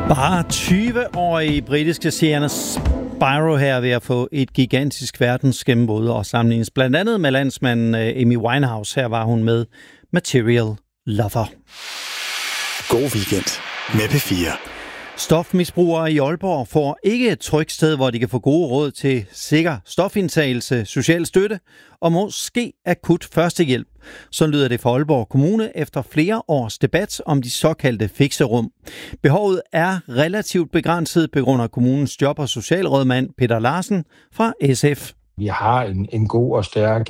Bare 20-årige britiske Sienna Spiro her ved at få et gigantisk verdensgennembrud og sammenlignes blandt andet med landsmanden Amy Winehouse. Her var hun med Material Lover. God weekend med P4. Stofmisbrugere i Aalborg får ikke et trygt sted, hvor de kan få gode råd til sikker stofindtagelse, social støtte og måske akut førstehjælp. Så lyder det for Aalborg Kommune efter flere års debat om de såkaldte fikserum. Behovet er relativt begrænset, begrunder kommunens job- og socialrådmand Peter Larsen fra SF. Vi har en god og stærk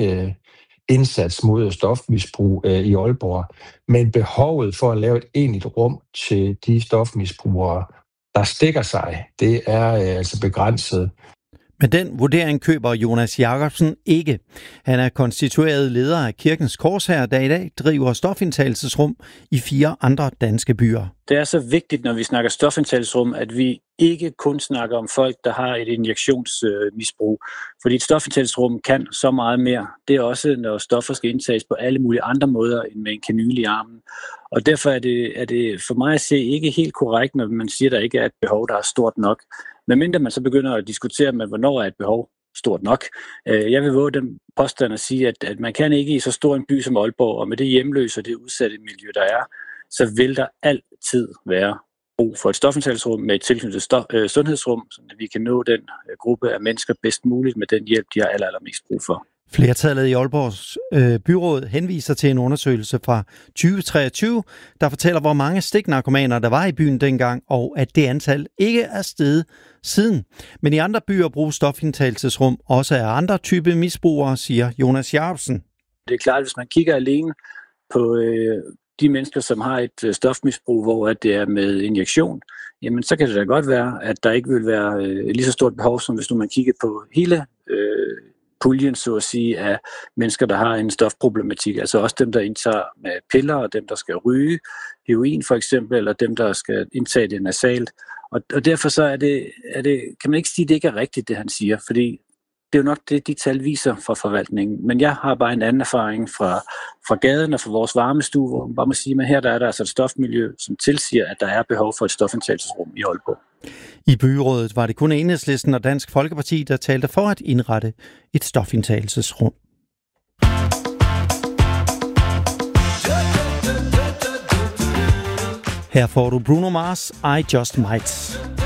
indsats mod stofmisbrug i Aalborg, men behovet for at lave et egentligt rum til de stofmisbrugere, der stikker sig, det er altså begrænset. Men den vurdering køber Jonas Jacobsen ikke. Han er konstitueret leder af Kirkens Korshær, der i dag driver stofindtagelsesrum i 4 andre danske byer. Det er så vigtigt, når vi snakker stofindtagelsesrum, at vi ikke kun snakker om folk, der har et injektionsmisbrug. Fordi et stofindtagelsesrum kan så meget mere. Det er også, når stoffer skal indtages på alle mulige andre måder end med en kanyle i armen. Og derfor er det for mig at se ikke helt korrekt, når man siger, at der ikke er et behov, der er stort nok. Medmindre man så begynder at diskutere med, hvornår er et behov stort nok. Jeg vil våge den påstand at sige, at man kan ikke i så stor en by som Aalborg, og med det hjemløse og det udsatte miljø, der er, så vil der altid være brug for et stofindtagelsesrum med et tilknyttet sundhedsrum, så vi kan nå den gruppe af mennesker bedst muligt med den hjælp, de har allermest brug for. Flertallet i Aalborgs byråd henviser til en undersøgelse fra 2023, der fortæller, hvor mange stiknarkomaner der var i byen dengang, og at det antal ikke er steget siden. Men i andre byer bruges stofindtagelsesrum også af andre typer misbrugere, siger Jonas Jacobsen. Det er klart, at hvis man kigger alene på de mennesker, som har et stofmisbrug, hvor at det er med injektion, jamen så kan det da godt være, at der ikke vil være lige så stort behov, som hvis nu man kigger på hele puljen, så at sige, af mennesker, der har en stofproblematik. Altså også dem, der indtager med piller, og dem, der skal ryge heroin for eksempel, eller dem, der skal indtage det nasalt. Og derfor så er det, kan man ikke sige, at det ikke er rigtigt, det han siger, fordi det er jo nok det, de tal viser fra forvaltningen. Men jeg har bare en anden erfaring fra gaden og fra vores varmestue, hvor man bare må sige, at her der er der altså et stofmiljø, som tilsiger, at der er behov for et stofindtagelsesrum i Aalborg. I byrådet var det kun Enhedslisten og Dansk Folkeparti, der talte for at indrette et stofindtagelsesrum. Her får du Bruno Mars, I Just Might.